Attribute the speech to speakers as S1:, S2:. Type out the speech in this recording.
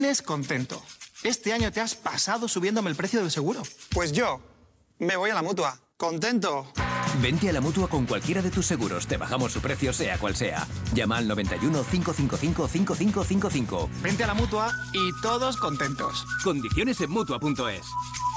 S1: Es contento. Este año te has pasado subiéndome el precio del seguro.
S2: Pues yo me voy a la Mutua. Contento.
S3: Vente a la Mutua con cualquiera de tus seguros. Te bajamos su precio sea cual sea. Llama al 91 555 5555.
S1: Vente a la Mutua y todos contentos.
S3: Condiciones en Mutua.es.